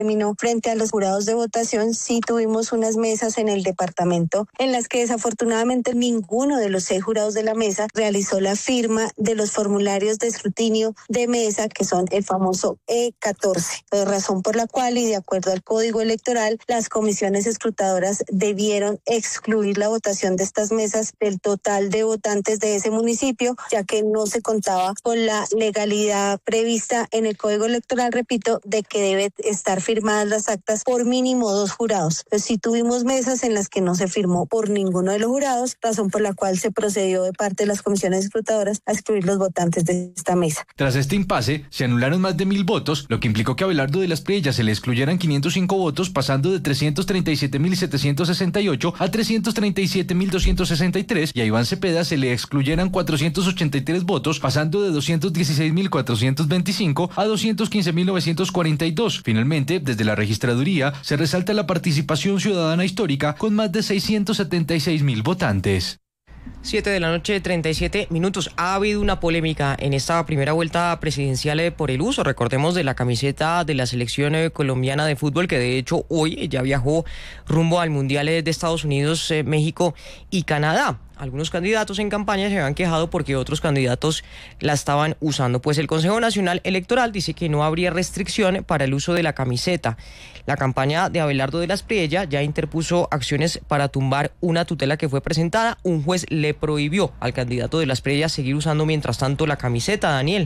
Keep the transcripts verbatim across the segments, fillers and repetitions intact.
terminó frente a los jurados de votación, sí tuvimos unas mesas en el departamento en las que desafortunadamente ninguno de los seis jurados de la mesa realizó la firma de los formularios de escrutinio de mesa, que son el famoso E catorce, pues razón por la cual y de acuerdo al Código Electoral, las comisiones escrutadoras debieron excluir la votación de estas mesas del total de votantes de ese municipio, ya que no se contaba con la legalidad prevista en el Código Electoral, repito, de que debe estar firmadas las actas por mínimo dos jurados. Pues sí tuvimos mesas en las que no se firmó por ninguno de los jurados, razón por la cual se procedió de parte de las comisiones escrutadoras a excluir los votantes de esta mesa. Tras este impasse, se anularon más de mil votos, lo que implicó que a Abelardo de las Priellas se le excluyeran quinientos cinco votos, pasando de trescientos treinta y siete mil setecientos sesenta y ocho a trescientos treinta y siete mil doscientos sesenta y tres, y a Iván Cepeda se le excluyeran cuatrocientos ochenta y tres votos, pasando de doscientos dieciséis mil cuatrocientos veinticinco a doscientos quince mil novecientos cuarenta y dos. Finalmente, desde la registraduría, se resalta la participación ciudadana histórica con más de seiscientos setenta y seis mil votantes. Siete de la noche, treinta y siete minutos. Ha habido una polémica en esta primera vuelta presidencial por el uso, recordemos, de la camiseta de la selección colombiana de fútbol, que de hecho hoy ya viajó rumbo al Mundial de Estados Unidos, México y Canadá. Algunos candidatos en campaña se habían quejado porque otros candidatos la estaban usando. Pues el Consejo Nacional Electoral dice que no habría restricción para el uso de la camiseta. La campaña de Abelardo de las Priellas ya interpuso acciones para tumbar una tutela que fue presentada. Un juez le prohibió al candidato de las Priellas seguir usando mientras tanto la camiseta, Daniel.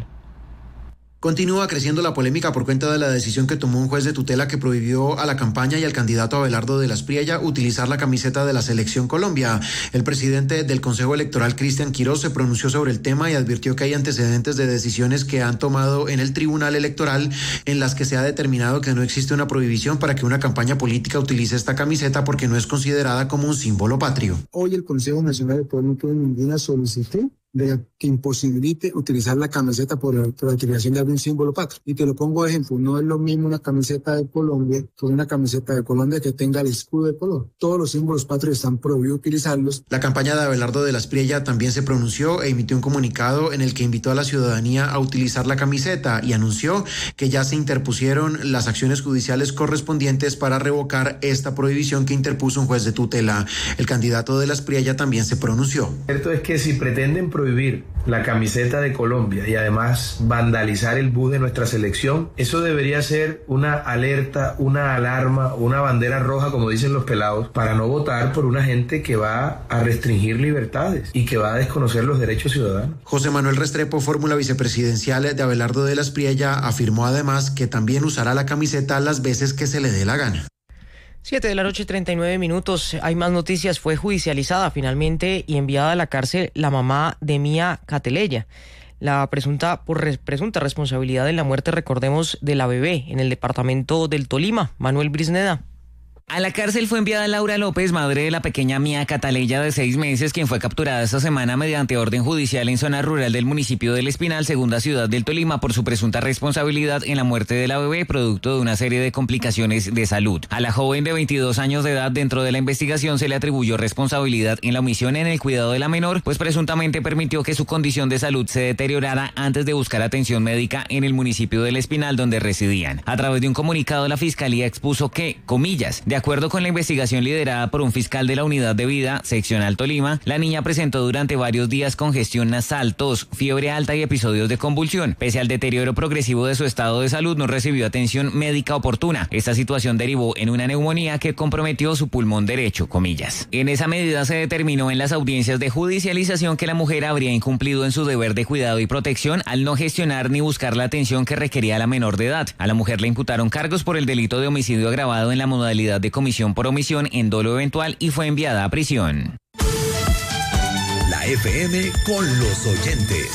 Continúa creciendo la polémica por cuenta de la decisión que tomó un juez de tutela que prohibió a la campaña y al candidato Abelardo de las Priellas utilizar la camiseta de la Selección Colombia. El presidente del Consejo Electoral, Cristian Quirós, se pronunció sobre el tema y advirtió que hay antecedentes de decisiones que han tomado en el Tribunal Electoral en las que se ha determinado que no existe una prohibición para que una campaña política utilice esta camiseta porque no es considerada como un símbolo patrio. Hoy el Consejo Nacional Electoral no tuvo ninguna solicitud de que imposibilite utilizar la camiseta por, por la utilización de algún símbolo patrio. Y te lo pongo de ejemplo, no es lo mismo una camiseta de Colombia que una camiseta de Colombia que tenga el escudo de color. Todos los símbolos patrios están prohibidos utilizarlos. La campaña de Abelardo de las Priellas también se pronunció e emitió un comunicado en el que invitó a la ciudadanía a utilizar la camiseta y anunció que ya se interpusieron las acciones judiciales correspondientes para revocar esta prohibición que interpuso un juez de tutela. El candidato de las Priellas también se pronunció. Cierto es que si pretenden prohibir prohibir la camiseta de Colombia y además vandalizar el bus de nuestra selección, eso debería ser una alerta, una alarma, una bandera roja, como dicen los pelados, para no votar por una gente que va a restringir libertades y que va a desconocer los derechos ciudadanos. José Manuel Restrepo, fórmula vicepresidencial de Abelardo de las Priellas, afirmó además que también usará la camiseta las veces que se le dé la gana. Siete de la noche, treinta y nueve minutos. Hay más noticias. Fue judicializada finalmente y enviada a la cárcel la mamá de Mía Cateleya. La presunta por res, presunta responsabilidad en la muerte, recordemos, de la bebé en el departamento del Tolima. Manuel Brisneda. A la cárcel fue enviada Laura López, madre de la pequeña Mía Cataleya de seis meses, quien fue capturada esta semana mediante orden judicial en zona rural del municipio del Espinal, segunda ciudad del Tolima, por su presunta responsabilidad en la muerte de la bebé, producto de una serie de complicaciones de salud. A la joven de veintidós años de edad, dentro de la investigación, se le atribuyó responsabilidad en la omisión en el cuidado de la menor, pues presuntamente permitió que su condición de salud se deteriorara antes de buscar atención médica en el municipio del Espinal, donde residían. A través de un comunicado, la Fiscalía expuso que, comillas, de acuerdo con la investigación liderada por un fiscal de la Unidad de Vida, Seccional Tolima, la niña presentó durante varios días congestión nasal, tos, fiebre alta y episodios de convulsión. Pese al deterioro progresivo de su estado de salud, no recibió atención médica oportuna. Esta situación derivó en una neumonía que comprometió su pulmón derecho, comillas. En esa medida se determinó en las audiencias de judicialización que la mujer habría incumplido en su deber de cuidado y protección al no gestionar ni buscar la atención que requería la menor de edad. A la mujer le imputaron cargos por el delito de homicidio agravado en la modalidad de comisión por omisión en dolo eventual y fue enviada a prisión. La F M con los oyentes.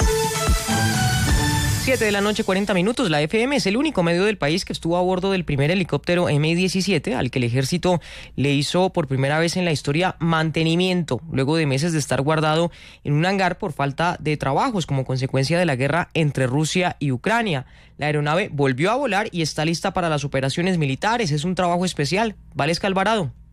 Siete de la noche, cuarenta minutos. La F M es el único medio del país que estuvo a bordo del primer helicóptero eme diecisiete, al que el ejército le hizo por primera vez en la historia mantenimiento, luego de meses de estar guardado en un hangar por falta de trabajos como consecuencia de la guerra entre Rusia y Ucrania. La aeronave volvió a volar y está lista para las operaciones militares. Es un trabajo especial. Valesca Alvarado.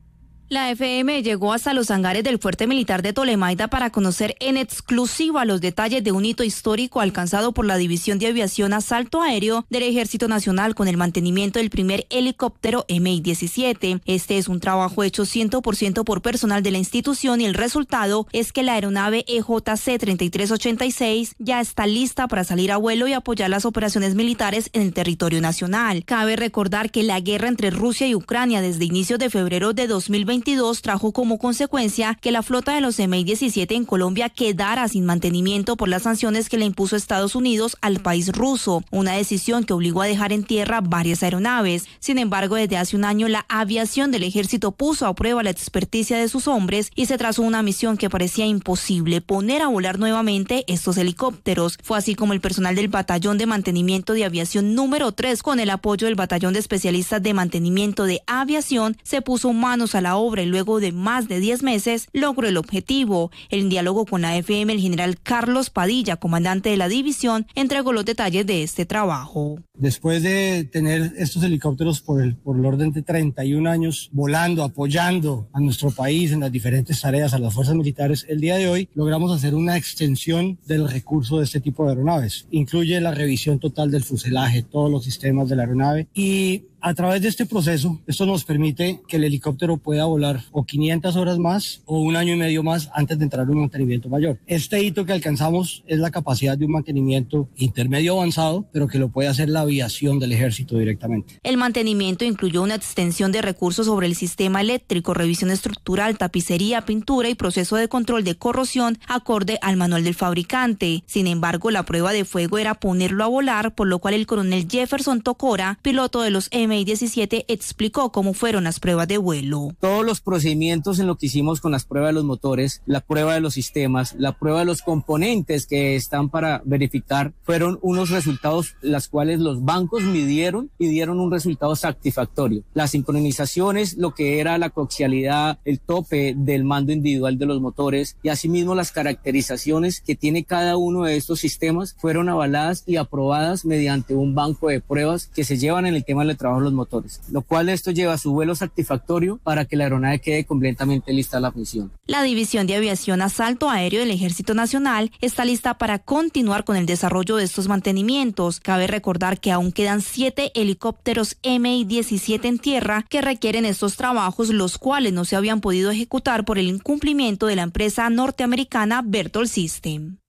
La F M llegó hasta los hangares del fuerte militar de Tolemaida para conocer en exclusiva los detalles de un hito histórico alcanzado por la División de Aviación Asalto Aéreo del Ejército Nacional con el mantenimiento del primer helicóptero M I diecisiete. Este es un trabajo hecho cien por ciento por personal de la institución y el resultado es que la aeronave E J C treinta y tres ochenta y seis ya está lista para salir a vuelo y apoyar las operaciones militares en el territorio nacional. Cabe recordar que la guerra entre Rusia y Ucrania desde inicios de febrero de dos mil veintidós trajo como consecuencia que la flota de los M I diecisiete en Colombia quedara sin mantenimiento por las sanciones que le impuso Estados Unidos al país ruso, una decisión que obligó a dejar en tierra varias aeronaves. Sin embargo, desde hace un año la aviación del ejército puso a prueba la experticia de sus hombres y se trazó una misión que parecía imposible, poner a volar nuevamente estos helicópteros. Fue así como el personal del Batallón de Mantenimiento de Aviación número tres, con el apoyo del Batallón de Especialistas de Mantenimiento de Aviación, se puso manos a la obra y luego de más de diez meses logró el objetivo. En diálogo con la F M, el general Carlos Padilla, comandante de la división, entregó los detalles de este trabajo. Después de tener estos helicópteros por el, por el orden de treinta y un años volando, apoyando a nuestro país en las diferentes tareas, a las fuerzas militares, el día de hoy logramos hacer una extensión del recurso de este tipo de aeronaves. Incluye la revisión total del fuselaje, todos los sistemas de la aeronave y a través de este proceso, esto nos permite que el helicóptero pueda volar o quinientas horas más o un año y medio más antes de entrar en un mantenimiento mayor. Este hito que alcanzamos es la capacidad de un mantenimiento intermedio avanzado, pero que lo puede hacer la aviación del ejército directamente. El mantenimiento incluyó una extensión de recursos sobre el sistema eléctrico, revisión estructural, tapicería, pintura y proceso de control de corrosión acorde al manual del fabricante. Sin embargo, la prueba de fuego era ponerlo a volar, por lo cual el coronel Jefferson Tocora, piloto de los M I diecisiete, explicó cómo fueron las pruebas de vuelo. Todos los procedimientos en lo que hicimos con las pruebas de los motores, la prueba de los sistemas, la prueba de los componentes que están para verificar, fueron unos resultados las cuales los bancos midieron y dieron un resultado satisfactorio. Las sincronizaciones, lo que era la coaxialidad, el tope del mando individual de los motores y asimismo las caracterizaciones que tiene cada uno de estos sistemas fueron avaladas y aprobadas mediante un banco de pruebas que se llevan en el tema del trabajo de los motores, lo cual esto lleva a su vuelo satisfactorio para que la aeronave quede completamente lista a la función. La División de Aviación Asalto Aéreo del Ejército Nacional está lista para continuar con el desarrollo de estos mantenimientos. Cabe recordar que aún quedan siete helicópteros M I diecisiete en tierra que requieren estos trabajos, los cuales no se habían podido ejecutar por el incumplimiento de la empresa norteamericana Berthold System.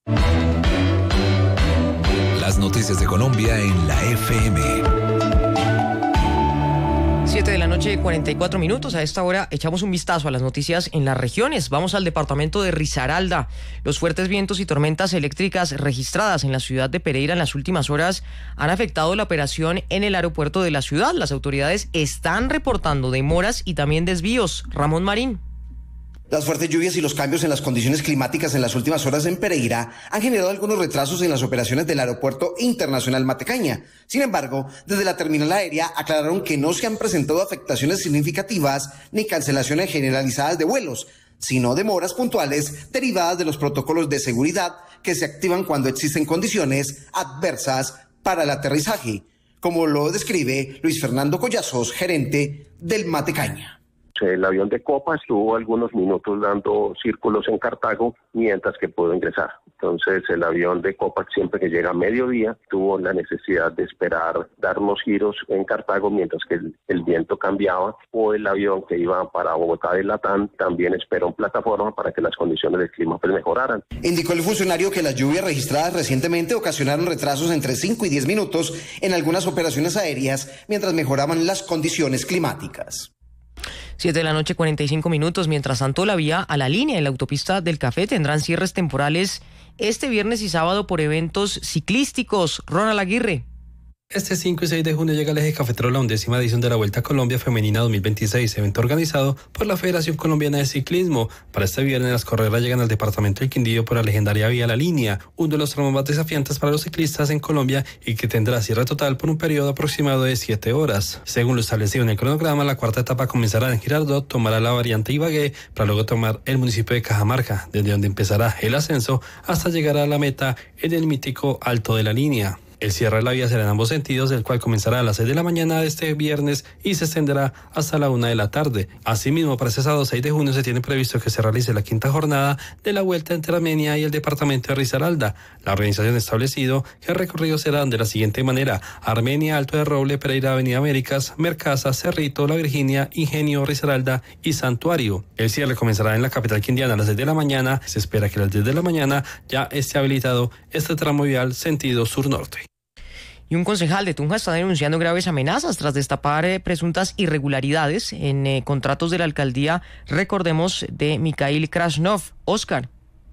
Las noticias de Colombia en la F M. siete de la noche, cuarenta y cuatro minutos. A esta hora echamos un vistazo a las noticias en las regiones. Vamos al departamento de Risaralda. Los fuertes vientos y tormentas eléctricas registradas en la ciudad de Pereira en las últimas horas han afectado la operación en el aeropuerto de la ciudad. Las autoridades están reportando demoras y también desvíos. Ramón Marín. Las fuertes lluvias y los cambios en las condiciones climáticas en las últimas horas en Pereira han generado algunos retrasos en las operaciones del Aeropuerto Internacional Matecaña. Sin embargo, desde la terminal aérea aclararon que no se han presentado afectaciones significativas ni cancelaciones generalizadas de vuelos, sino demoras puntuales derivadas de los protocolos de seguridad que se activan cuando existen condiciones adversas para el aterrizaje, como lo describe Luis Fernando Collazos, gerente del Matecaña. El avión de Copa estuvo algunos minutos dando círculos en Cartago mientras que pudo ingresar. Entonces el avión de Copa, siempre que llega a mediodía, tuvo la necesidad de esperar, dar unos giros en Cartago mientras que el, el viento cambiaba, o el avión que iba para Bogotá de Latam también esperó en plataforma para que las condiciones del clima pues mejoraran. Indicó el funcionario que las lluvias registradas recientemente ocasionaron retrasos entre cinco y diez minutos en algunas operaciones aéreas mientras mejoraban las condiciones climáticas. siete de la noche, cuarenta y cinco minutos. Mientras tanto, la vía a la línea y la autopista del Café tendrán cierres temporales este viernes y sábado por eventos ciclísticos. Ronald Aguirre. Este cinco y seis de junio llega al Eje Cafetero la undécima edición de la Vuelta a Colombia Femenina dos mil veintiséis, evento organizado por la Federación Colombiana de Ciclismo. Para este viernes las carreras llegan al departamento del Quindío por la legendaria Vía La Línea, uno de los tramos más desafiantes para los ciclistas en Colombia y que tendrá cierre total por un periodo aproximado de siete horas. Según lo establecido en el cronograma, la cuarta etapa comenzará en Girardot, tomará la variante Ibagué para luego tomar el municipio de Cajamarca, desde donde empezará el ascenso hasta llegar a la meta en el mítico Alto de la Línea. El cierre de la vía será en ambos sentidos, el cual comenzará a las seis de la mañana de este viernes y se extenderá hasta la una de la tarde. Asimismo, para ese sábado seis de junio se tiene previsto que se realice la quinta jornada de la Vuelta entre Armenia y el departamento de Risaralda. La organización ha establecido que el recorrido será de la siguiente manera: Armenia, Alto de Roble, Pereira, Avenida Américas, Mercaza, Cerrito, La Virginia, Ingenio, Risaralda y Santuario. El cierre comenzará en la capital quindiana a las seis de la mañana. Se espera que a las diez de la mañana ya esté habilitado este tramo vial sentido sur-norte. Y un concejal de Tunja está denunciando graves amenazas tras destapar eh, presuntas irregularidades en eh, contratos de la alcaldía, recordemos, de Mikhail Krasnov. Oscar.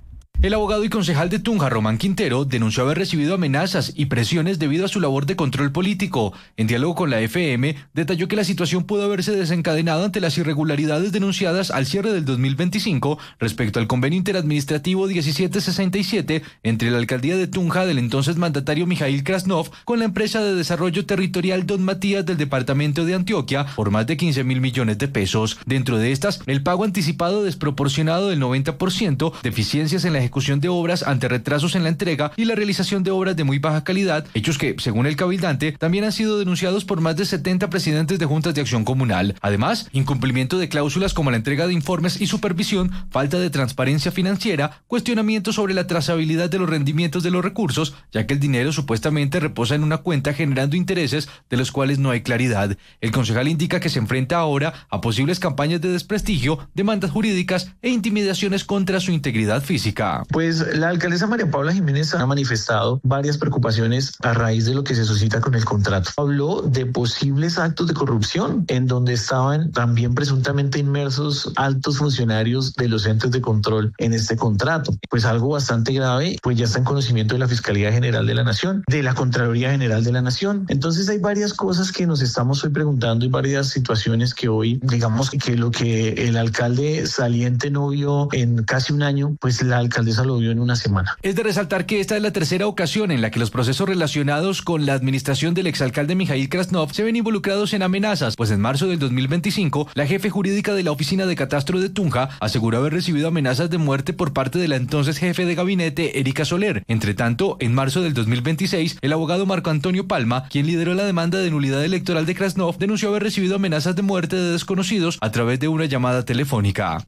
El abogado y concejal de Tunja, Román Quintero, denunció haber recibido amenazas y presiones debido a su labor de control político. En diálogo con la F M, detalló que la situación pudo haberse desencadenado ante las irregularidades denunciadas al cierre del dos mil veinticinco respecto al convenio interadministrativo diecisiete sesenta y siete entre la alcaldía de Tunja del entonces mandatario Mikhail Krasnov con la empresa de desarrollo territorial Don Matías del departamento de Antioquia por más de quince mil millones de pesos. Dentro de estas, el pago anticipado desproporcionado del noventa por ciento, deficiencias en la ejecución de obras ante retrasos en la entrega y la realización de obras de muy baja calidad, hechos que, según el cabildante, también han sido denunciados por más de setenta presidentes de juntas de acción comunal. Además, incumplimiento de cláusulas como la entrega de informes y supervisión, falta de transparencia financiera, cuestionamientos sobre la trazabilidad de los rendimientos de los recursos, ya que el dinero supuestamente reposa en una cuenta generando intereses de los cuales no hay claridad. El concejal indica que se enfrenta ahora a posibles campañas de desprestigio, demandas jurídicas e intimidaciones contra su integridad física. Pues la alcaldesa María Paula Jiménez ha manifestado varias preocupaciones a raíz de lo que se suscita con el contrato. Habló de posibles actos de corrupción en donde estaban también presuntamente inmersos altos funcionarios de los entes de control en este contrato. Pues algo bastante grave, pues ya está en conocimiento de la Fiscalía General de la Nación, de la Contraloría General de la Nación. Entonces hay varias cosas que nos estamos hoy preguntando y varias situaciones que hoy, digamos que lo que el alcalde saliente no vio en casi un año, pues la alcaldesa lo vio en una semana. Es de resaltar que esta es la tercera ocasión en la que los procesos relacionados con la administración del exalcalde Mikhail Krasnov se ven involucrados en amenazas, pues en marzo del dos mil veinticinco, la jefe jurídica de la Oficina de Catastro de Tunja aseguró haber recibido amenazas de muerte por parte de la entonces jefe de gabinete, Erika Soler. Entre tanto, en marzo del dos mil veintiséis, el abogado Marco Antonio Palma, quien lideró la demanda de nulidad electoral de Krasnov, denunció haber recibido amenazas de muerte de desconocidos a través de una llamada telefónica.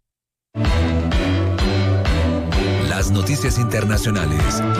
Las noticias internacionales.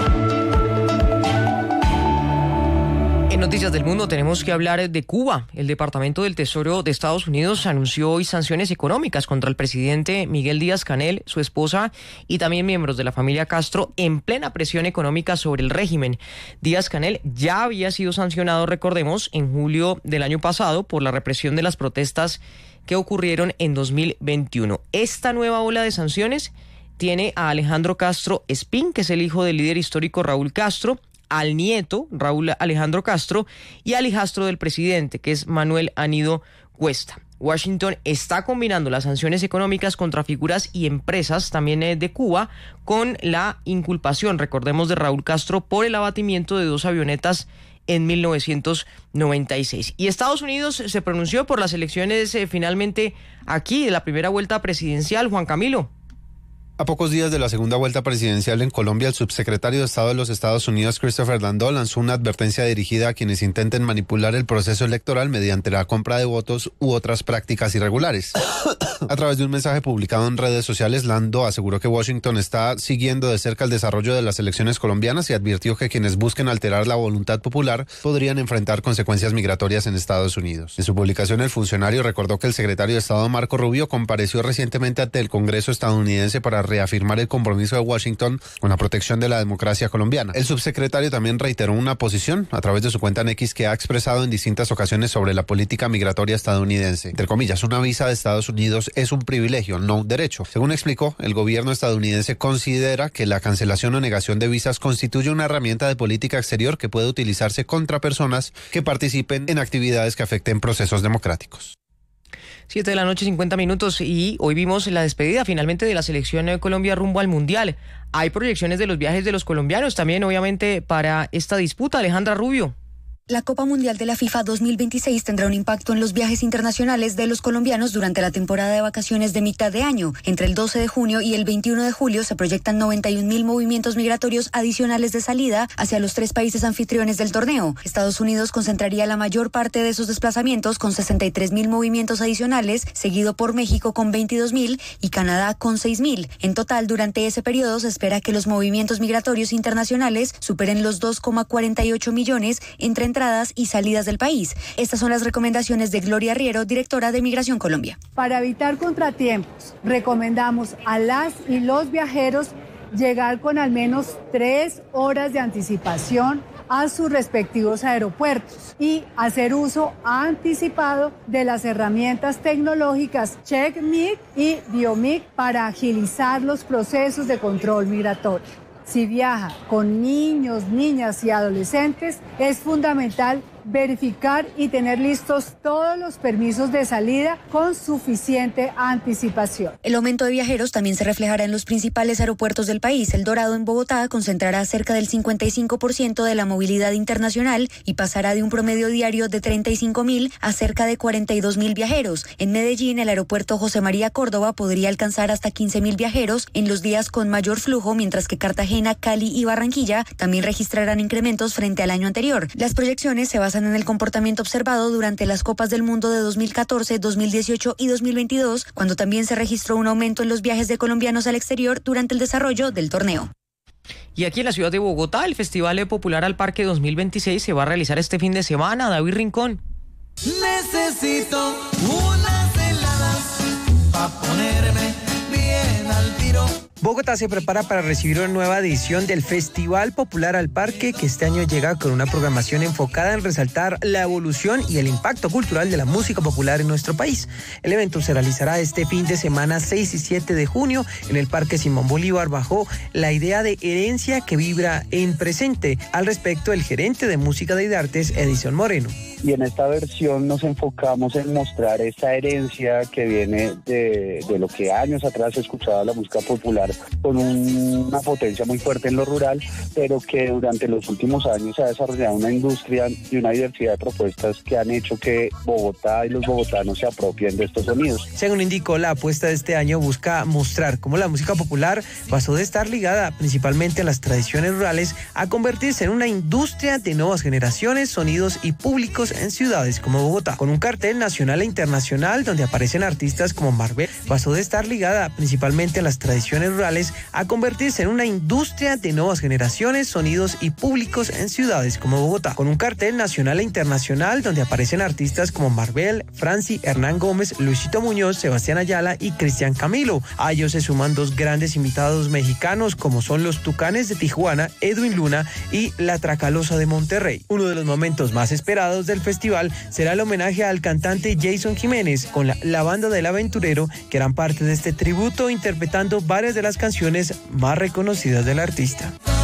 En Noticias del Mundo tenemos que hablar de Cuba. El Departamento del Tesoro de Estados Unidos anunció hoy sanciones económicas contra el presidente Miguel Díaz-Canel, su esposa y también miembros de la familia Castro en plena presión económica sobre el régimen. Díaz-Canel ya había sido sancionado, recordemos, en julio del año pasado por la represión de las protestas que ocurrieron en dos mil veintiuno. Esta nueva ola de sanciones tiene a Alejandro Castro Espín, que es el hijo del líder histórico Raúl Castro, al nieto Raúl Alejandro Castro y al hijastro del presidente, que es Manuel Anido Cuesta. Washington está combinando las sanciones económicas contra figuras y empresas también de Cuba con la inculpación, recordemos, de Raúl Castro por el abatimiento de dos avionetas en mil novecientos noventa y seis. Y Estados Unidos se pronunció por las elecciones eh, finalmente aquí de la primera vuelta presidencial. Juan Camilo. A pocos días de la segunda vuelta presidencial en Colombia, el subsecretario de Estado de los Estados Unidos, Christopher Landau, lanzó una advertencia dirigida a quienes intenten manipular el proceso electoral mediante la compra de votos u otras prácticas irregulares. A través de un mensaje publicado en redes sociales, Landau aseguró que Washington está siguiendo de cerca el desarrollo de las elecciones colombianas y advirtió que quienes busquen alterar la voluntad popular podrían enfrentar consecuencias migratorias en Estados Unidos. En su publicación, el funcionario recordó que el secretario de Estado, Marco Rubio, compareció recientemente ante el Congreso estadounidense para reafirmar el compromiso de Washington con la protección de la democracia colombiana. El subsecretario también reiteró una posición a través de su cuenta en X que ha expresado en distintas ocasiones sobre la política migratoria estadounidense. Entre comillas, una visa de Estados Unidos es un privilegio, no un derecho. Según explicó, el gobierno estadounidense considera que la cancelación o negación de visas constituye una herramienta de política exterior que puede utilizarse contra personas que participen en actividades que afecten procesos democráticos. Siete de la noche, cincuenta minutos, y hoy vimos la despedida finalmente de la selección de Colombia rumbo al Mundial. Hay proyecciones de los viajes de los colombianos también, obviamente, para esta disputa. Alejandra Rubio. La Copa Mundial de la FIFA dos mil veintiséis tendrá un impacto en los viajes internacionales de los colombianos durante la temporada de vacaciones de mitad de año. Entre el doce de junio y el veintiuno de julio se proyectan noventa y un mil movimientos migratorios adicionales de salida hacia los tres países anfitriones del torneo. Estados Unidos concentraría la mayor parte de esos desplazamientos con sesenta y tres mil movimientos adicionales, seguido por México con veintidós mil y Canadá con seis mil. En total, durante ese periodo se espera que los movimientos migratorios internacionales superen los dos coma cuarenta y ocho millones entre entradas y salidas del país. Estas son las recomendaciones de Gloria Riero, directora de Migración Colombia. Para evitar contratiempos, recomendamos a las y los viajeros llegar con al menos tres horas de anticipación a sus respectivos aeropuertos y hacer uso anticipado de las herramientas tecnológicas CheckMig y Biomic para agilizar los procesos de control migratorio. Si viaja con niños, niñas y adolescentes, es fundamental verificar y tener listos todos los permisos de salida con suficiente anticipación. El aumento de viajeros también se reflejará en los principales aeropuertos del país. El Dorado en Bogotá concentrará cerca del cincuenta y cinco por ciento de la movilidad internacional y pasará de un promedio diario de treinta y cinco mil a cerca de cuarenta y dos mil viajeros. En Medellín, el aeropuerto José María Córdoba podría alcanzar hasta quince mil viajeros en los días con mayor flujo, mientras que Cartagena, Cali y Barranquilla también registrarán incrementos frente al año anterior. Las proyecciones se basan en el comportamiento observado durante las Copas del Mundo de dos mil catorce, dos mil dieciocho y dos mil veintidós, cuando también se registró un aumento en los viajes de colombianos al exterior durante el desarrollo del torneo. Y aquí en la ciudad de Bogotá, el Festival Popular al Parque dos mil veintiséis se va a realizar este fin de semana. David Rincón. Necesito unas heladas para ponerme bien al tiro. Bogotá se prepara para recibir una nueva edición del Festival Popular al Parque, que este año llega con una programación enfocada en resaltar la evolución y el impacto cultural de la música popular en nuestro país. El evento se realizará este fin de semana seis y siete de junio en el Parque Simón Bolívar bajo la idea de herencia que vibra en presente. Al respecto, el gerente de Música de Artes, Edison Moreno. Y en esta versión nos enfocamos en mostrar esa herencia que viene de, de lo que años atrás se escuchaba la música popular con un, una potencia muy fuerte en lo rural, pero que durante los últimos años se ha desarrollado una industria y una diversidad de propuestas que han hecho que Bogotá y los bogotanos se apropien de estos sonidos. Según indicó, la apuesta de este año busca mostrar cómo la música popular pasó de estar ligada principalmente a las tradiciones rurales a convertirse en una industria de nuevas generaciones, sonidos y públicos en ciudades como Bogotá. Con un cartel nacional e internacional donde aparecen artistas como Marvel, pasó de estar ligada principalmente a las tradiciones rurales a convertirse en una industria de nuevas generaciones, sonidos y públicos en ciudades como Bogotá. Con un cartel nacional e internacional donde aparecen artistas como Marvel, Franci, Hernán Gómez, Luisito Muñoz, Sebastián Ayala y Cristian Camilo. A ellos se suman dos grandes invitados mexicanos como son los Tucanes de Tijuana, Edwin Luna y La Tracalosa de Monterrey. Uno de los momentos más esperados del festival será el homenaje al cantante Jason Jiménez con la, la banda del Aventurero, que eran parte de este tributo interpretando varias de las canciones más reconocidas del artista.